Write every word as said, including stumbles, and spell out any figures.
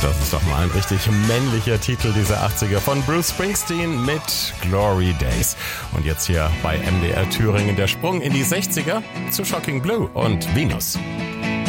Das ist doch mal ein richtig männlicher Titel dieser achtziger von Bruce Springsteen mit Glory Days. Und jetzt hier bei M D R Thüringen der Sprung in die sechziger zu Shocking Blue und Venus.